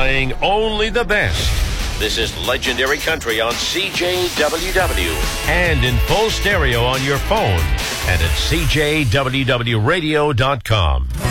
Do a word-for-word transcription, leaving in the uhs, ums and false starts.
playing only the best. This is Legendary Country on C J W W and in full stereo on your phone and at C J W W radio dot com.